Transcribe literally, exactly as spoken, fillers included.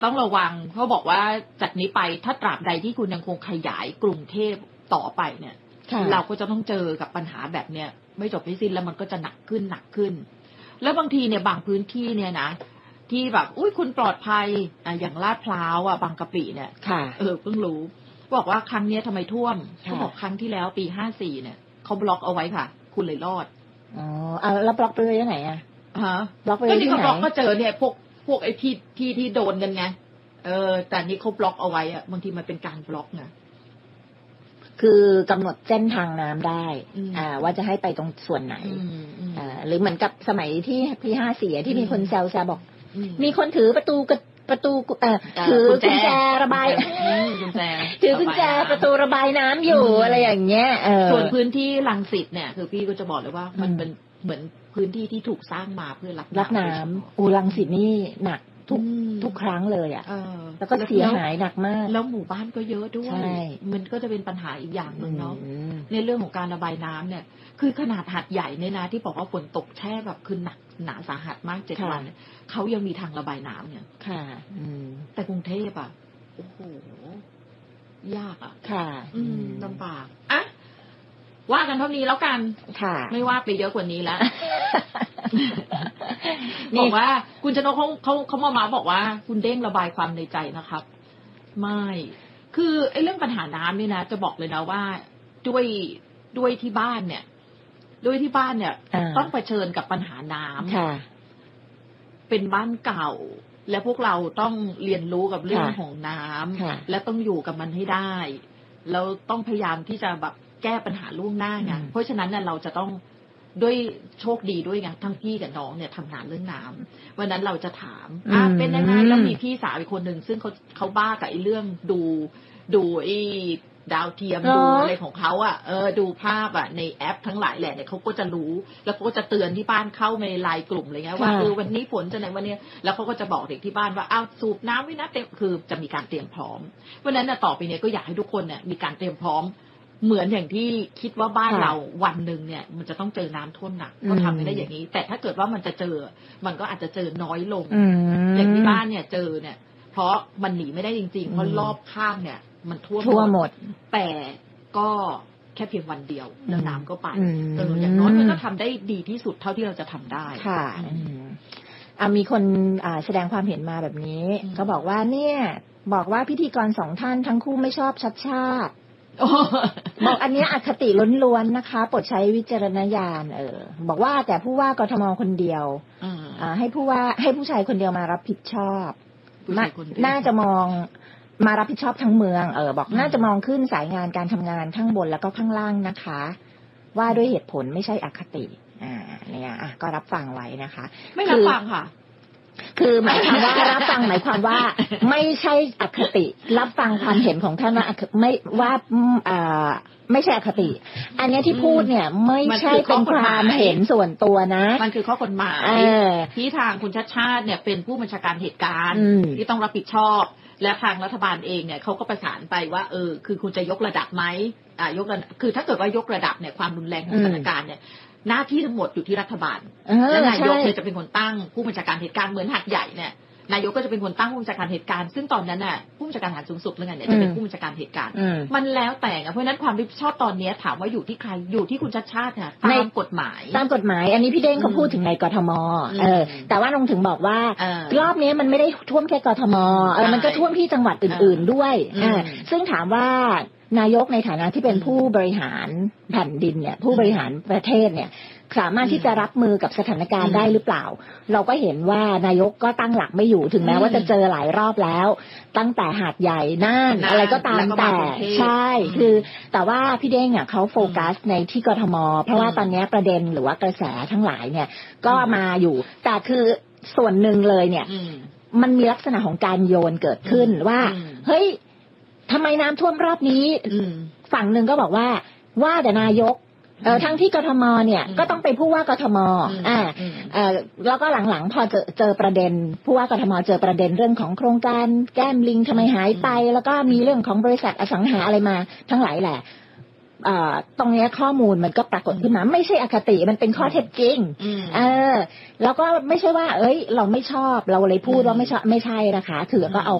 ต้องระวังเขาบอกว่าจากนี้ไปถ้าตราบใดที่คุณยังคงขยายกรุงเทพต่อไปเนี่ยเราก็จะต้องเจอกับปัญหาแบบเนี้ยไม่จบไม่สิ้นแล้วมันก็จะหนักขึ้นหนักขึ้นแล้วบางทีเนี่ยบางพื้นที่เนี่ยนะที่แบบอุ้ยคุณปลอดภัยอ่ะอย่างลาดพร้าวอ่ะบางกะปิเนี่ยเออเพิ่งรู้บอกว่าครั้งนี้ทำไมท่วมเขาบอกครั้งที่แล้วปีห้าสี่เนี่ยเขาบล็อกเอาไว้ค่ะคุณเลยรอดอ๋อเอาแล้วบล็อกไปเลยที่ไหนอ่ะฮะบล็อกไปที่ไหนก็ที่เขาบล็อกก็เจอเนี่ยพวกพวกไอ้ที่ที่ที่โดนกันไงเออแต่นี่เขาบล็อกเอาไว้อะบางทีมันเป็นการบล็อกไงคือกำหนดเส้นทางน้ำได้อ่าว่าจะให้ไปตรงส่วนไหนอ่าหรือเหมือนกับสมัยที่ปีห้าสี่ที่มีคนแซวแซวบอกมีคนถือประตูประตูเอ่อถือกุญแจระบายถือกุญแจประตูระบายน้ำอยู่อะไรอย่างเงี้ยส่วนพื้นที่รังสิตเนี่ยคือพี่ก็จะบอกเลยว่ามันเป็นเหมือนพื้นที่ที่ถูกสร้างมาเพื่อรับน้ำอูรังสิตนี่หนักทุกทุกครั้งเลยอ่ะแล้วก็เสียหายหนักมากแล้วหมู่บ้านก็เยอะด้วยมันก็จะเป็นปัญหาอีกอย่างหนึ่งเนาะในเรื่องของการระบายน้ำเนี่ยคือขนาดหาดใหญ่เนี่ยนะที่บอกว่าฝนตกแช่แบบคือหนักหนาสาหัสมากเจ็ดวันเขายังมีทางระบายน้ำเนี่ยค่ะแต่กรุงเทพอ่ะโอ้โหยากอ่ะค่ะลำบากอ่ะว่ากันเท่านี้แล้วกันค่ะไม่ว่าไปเยอะกว่านี้แล้วบอกว่าคุณชนกเขาเขาเขามามาบอกว่าคุณเด้งระบายความในใจนะครับไม่คือไอ้เรื่องปัญหาน้ำนี่นะจะบอกเลยนะว่าด้วยด้วยที่บ้านเนี่ยด้วยที่บ้านเนี่ยต้องเผชิญกับปัญหาน้ำเป็นบ้านเก่าและพวกเราต้องเรียนรู้กับเรื่องของน้ำและต้องอยู่กับมันให้ได้แล้วต้องพยายามที่จะแบบแก้ปัญหาล่วงหน้าไงเพราะฉะนั้นเนี่ยเราจะต้องด้วยโชคดีด้วยไงทั้งพี่กับน้องเนี่ยทำงานเรื่องน้ำวันนั้นเราจะถามอ่ะเป็นยังไงแล้วมีพี่สาวอีกคนหนึ่งซึ่งเขาเขาบ้ากับไอ้เรื่องดูดูไอ้ดาวเทียมดูอะไรของเขาอ่ะเออดูภาพอ่ะในแอปทั้งหลายแหละเนี่ยเขาก็จะรู้แล้วเขาก็จะเตือนที่บ้านเข้าในไลน์กลุ่มอะไรเงี้ยว่าเออวันนี้ฝนจะไหนวันนี้แล้วเขาก็จะบอกเด็กที่บ้านว่าอ้าวสูบน้ำไว้นะเต็มคือจะมีการเตรียมพร้อมวันนั้นน่ะต่อไปเนี่ยก็อยากให้ทุกคนเนี่ยมีการเตรียมพร้อมเหมือนอย่างที่คิดว่าบ้านเราวันหนึ่งเนี่ยมันจะต้องเจอน้ำท่วมหนักก็ทำไม่ได้อย่างนี้แต่ถ้าเกิดว่ามันจะเจอมันก็อาจจะเจอน้อยลงอย่างที่บ้านเนี่ยเจอเนี่ยเพราะมันหนีไม่ได้จริงๆเพราะรอบข้างเนี่ยมันท่วมหมดแต่ก็แค่เพียงวันเดียวแล้วน้ำก็ไปเอออย่างน้อยมันก็ทำได้ดีที่สุดเท่าที่เราจะทำได้ค่ะอ่ามีคนอ่าแสดงความเห็นมาแบบนี้เขาบอกว่าเนี่ยบอกว่าพิธีกรสองท่านทั้งคู่ไม่ชอบชัดชาติบอกอันนี้อคติล้วนๆนะคะโปรดใช้วิจารณญาณเออบอกว่าแต่ผู้ว่ากทมคนเดียวอ่าให้ผู้ว่าให้ผู้ชายคนเดียวมารับผิดชอบน่าจะมองมารับผิดชอบทั้งเมืองเออบอกน่าจะมองขึ้นสายงานการทำงานข้างบนแล้วก็ข้างล่างนะคะว่าด้วยเหตุผลไม่ใช่อคติอ่าเนี่ยอ่ะก็รับฟังไว้นะคะไม่รับฟังค่ะคือหมายความว่ารับฟังหมายความว่าไม่ใช่อคติรับฟังความเห็นของท่านว่าไม่ว่าอ่าไม่ใช่อคติอันนี้ที่พูดเนี่ยไม่ใช่เป็นความเห็นส่วนตัวนะมันคือข้อกฎหมายที่ทางคุณชัชชาติเนี่ยเป็นผู้บัญชาการเหตุการณ์ที่ต้องรับผิดชอบและทางรัฐบาลเองเนี่ยเขาก็ประสานไปว่าเออคือคุณจะยกระดับไหมอ่ายกระดับคือถ้าเกิดว่ายกระดับเนี่ยความรุนแรงของสถานการณ์เนี่ยหน้าที่ทั้งหมดอยู่ที่รัฐบาลและนายกเนี่ยจะเป็นคนตั้งผู้บัญชาการเหตุการณ์เหมือนหาดใหญ่เนี่ยนายกก็จะเป็นคนตั้งผู้บัญชาการเหตุการณ์ซึ่งตอนนั้นน่ะผู้บัญชาการทหารสูงสุดเรื่องไงเนี่ยจะเป็นผู้บัญชาการเหตุการณ์มันแล้วแต่เพราะฉะนั้นความรับผิดชอบตอนนี้ถามว่าอยู่ที่ใครอยู่ที่คุณชัชชาติค่ะตามกฎหมายตามกฎหมายอันนี้พี่เด้งเขาพูดถึงในกทมเออแต่ว่าลงถึงบอกว่ารอบนี้มันไม่ได้ท่วมแค่กทมเออมันก็ท่วมที่จังหวัดอื่นๆด้วยอ่าซึ่งถามว่านายกในฐานะที่เป็นผู้บริหารแผ่นดินเนี่ยผู้บริหารประเทศเนี่ยสามารถที่จะรับมือกับสถานการณ์ได้หรือเปล่าเราก็เห็นว่านายกก็ตั้งหลักไม่อยู่ถึงแม้ว่าจะเจอหลายรอบแล้วตั้งแต่หาดใหญ่น่านอะไรก็ตามแต่ใช่คือแต่ว่าพี่เด้งอ่ะเขาโฟกัสในที่กทมเพราะว่าตอนนี้ประเด็นหรือว่ากระแสทั้งหลายเนี่ยก็มาอยู่แต่คือส่วนหนึ่งเลยเนี่ยมันมีลักษณะของการโยนเกิดขึ้นว่าเฮ้ยทำไมน้ำท่วมรอบนี้ฝั่งหนึ่งก็บอกว่าว่าแต่นายกเออทั้งที่กทมเนี่ยก็ต้องเป็นผู้ว่ากทมอ่าเออแล้วก็หลังๆพอเจอเจอประเด็นผู้ว่ากทมเจอประเด็นเรื่องของโครงการแก้มลิงทำไมหายไปแล้วก็มีเรื่องของบริษัทอสังหาอะไรมาทั้งหลายแหละตรงนี้ข้อมูลมันก็ปรากฏขึ้นมาไม่ใช่อคติมันเป็นข้อเท็จจริงเออแล้วก็ไม่ใช่ว่าเอ้ยเราไม่ชอบเราเลยพูดว่าไม่ชอบไม่ใช่นะคะถือก็เอา